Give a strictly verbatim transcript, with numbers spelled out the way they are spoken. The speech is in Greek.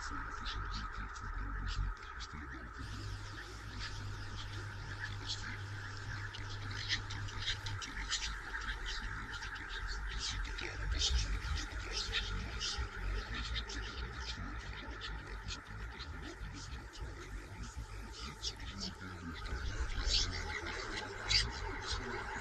informação que a gente aqui foi para o mesmo, está legal,